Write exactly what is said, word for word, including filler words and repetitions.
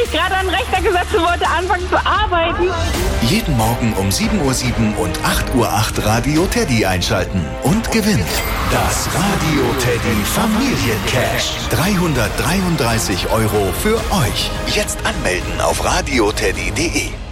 mich gerade an den Rechner gesetzt und wollte anfangen zu arbeiten. Jeden Morgen um sieben Uhr sieben und acht Uhr acht Radio Teddy einschalten und gewinnt das Radio Teddy Familiencash. dreihundertdreiunddreißig Euro für euch. Jetzt anmelden auf radioteddy punkt de.